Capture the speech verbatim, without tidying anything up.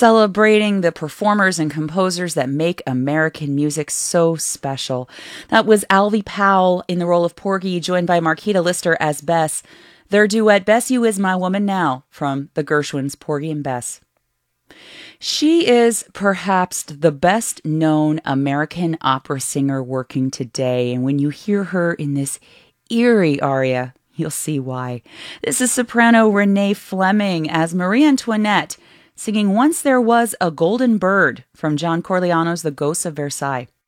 celebrating the performers and composers that make American music so special. That was Alvy Powell in the role of Porgy, joined by Marquita Lister as Bess. Their duet, Bess You Is My Woman Now, from the Gershwins, Porgy and Bess. She is perhaps the best known American opera singer working today, and when you hear her in this eerie aria, you'll see why. This is soprano Renee Fleming as Marie Antoinette, singing Once There Was a Golden Bird from John Corigliano's The Ghosts of Versailles.